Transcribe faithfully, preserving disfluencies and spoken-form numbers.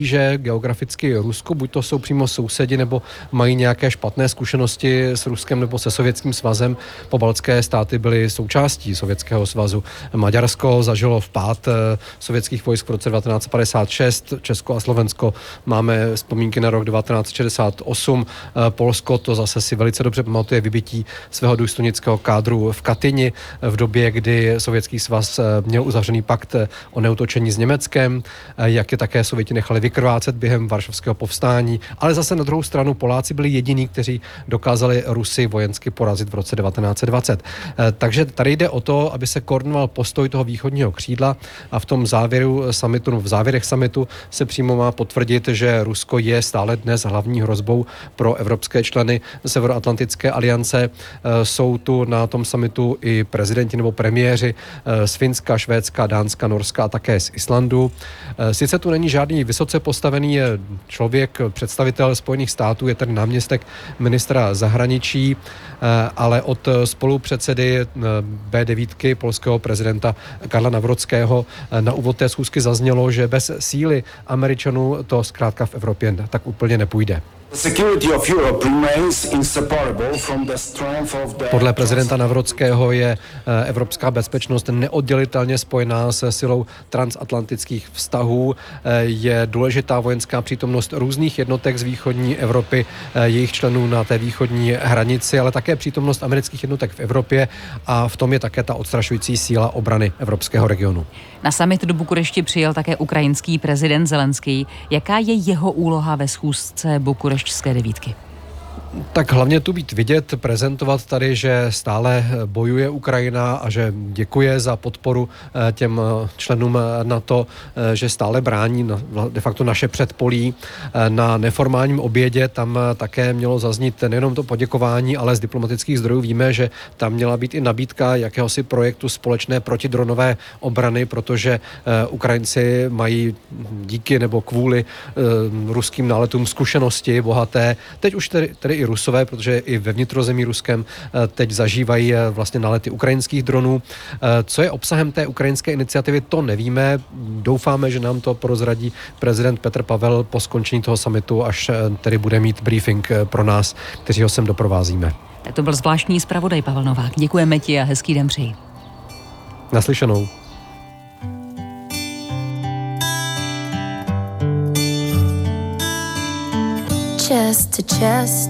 že geograficky Rusko, buď to jsou přímo sousedi, nebo mají nějaké špatné zkušenosti s Ruskem nebo se Sovětským svazem. Pobaltské státy byly součástí Sovětského svazu. Maďarsko zažilo vpád sovětských vojsk v roce devatenáct padesát šest, Česko a Slovensko máme vzpomínky na rok devatenáct šedesát osm, Polsko to zase si velice dobře pamatuje vybití svého důstojnického kádru v Katyni v době, kdy Sovětský svaz měl uzavřený pakt o neútočení s Německem, jak je také Sověti nechali vykrvácet během varšavského povstání, ale zase na druhou stranu Poláci byli jediní, kteří dokázali Rusy vojensky porazit v roce devatenáct dvacet. Takže tady jde o to, aby se koordinoval postoj toho východního křídla a v tom závěru summitu, v závěrech summitu se přímo má potvrdit, že Rusko je stále dnes hlavní hrozbou pro evropské členy Severoatlantické aliance. Jsou tu na tom summitu i prezidenti nebo premiéři z Finska, Švédska, Dánska, Norska a také z Islandu. Sice tu není žádný vysoce postavený člověk, představitel Spojených států, je tady náměstek ministra zahraničí, ale od spolupředsedy bé devět polského prezidenta Karla Nawrockiho na úvod té schůzky zaznělo, že bez síly Američanů to zkrátka v Evropě tak úplně nepůjde. Podle prezidenta Nawrockiho je evropská bezpečnost neoddělitelně spojená se silou transatlantických vztahů. Je důležitá vojenská přítomnost různých jednotek z východní Evropy, jejich členů na té východní hranici, ale také přítomnost amerických jednotek v Evropě a v tom je také ta odstrašující síla obrany evropského regionu. Na summit do Bukurešti přijel také ukrajinský prezident Zelenský. Jaká je jeho úloha ve schůzce bukurešťské devítky? Tak hlavně tu být vidět, prezentovat tady, že stále bojuje Ukrajina a že děkuje za podporu těm členům NATO, že stále brání de facto naše předpolí. Na neformálním obědě tam také mělo zaznít nejenom to poděkování, ale z diplomatických zdrojů víme, že tam měla být i nabídka jakéhosi projektu společné protidronové obrany, protože Ukrajinci mají díky nebo kvůli ruským náletům zkušenosti bohaté. Teď už tedy, tedy i Rusové, protože i ve vnitrozemí ruském teď zažívají vlastně nálety ukrajinských dronů. Co je obsahem té ukrajinské iniciativy, to nevíme. Doufáme, že nám to prozradí prezident Petr Pavel po skončení toho summitu, až tedy bude mít briefing pro nás, kteří ho sem doprovázíme. Tak to byl zvláštní zpravodaj Pavel Novák. Děkujeme ti a hezký den přeji. Naslyšenou. Chest to chest,